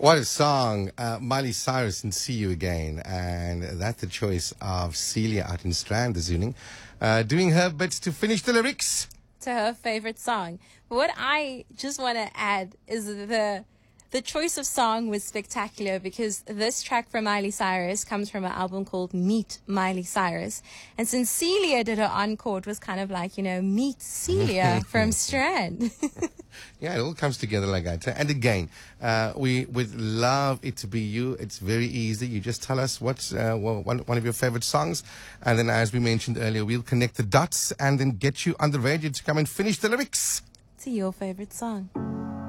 What a song. Miley Cyrus and See You Again. And that's the choice of Celia out in Strand this evening, doing her bits to finish the lyrics to her favorite song. What I just want to add is the choice of song was spectacular because this track from Miley Cyrus comes from an album called Meet Miley Cyrus. And since Celia did her encore, it was kind of like, meet Celia from Strand. Yeah, it all comes together like that. And again, we would love it to be you. It's very easy. You just tell us what's one of your favorite songs. And then, as we mentioned earlier, we'll connect the dots and then get you on the radio to come and finish the lyrics To your favorite song.